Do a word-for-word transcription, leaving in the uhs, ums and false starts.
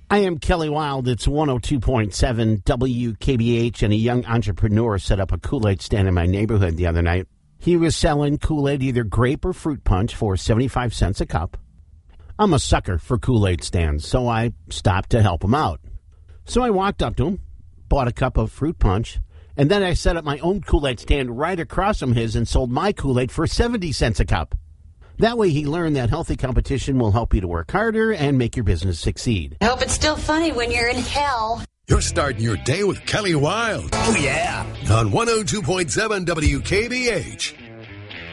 I am Kelly Wild. It's one oh two point seven W K B H, and a young entrepreneur set up a Kool-Aid stand in my neighborhood the other night. He was selling Kool-Aid, either grape or fruit punch, for seventy-five cents a cup. I'm a sucker for Kool-Aid stands, so I stopped to help him out. So I walked up to him, bought a cup of fruit punch, and then I set up my own Kool-Aid stand right across from his and sold my Kool-Aid for seventy cents a cup. That way he learned that healthy competition will help you to work harder and make your business succeed. I hope it's still funny when you're in hell. You're starting your day with Kelly Wild. Oh, yeah. On one oh two point seven W K B H.